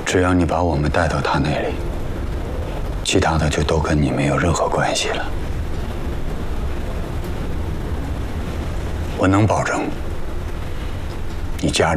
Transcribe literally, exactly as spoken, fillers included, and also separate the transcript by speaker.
Speaker 1: 只要你把我们带到他那里，其他的就都跟你没有任何关系了。我能保证，你家里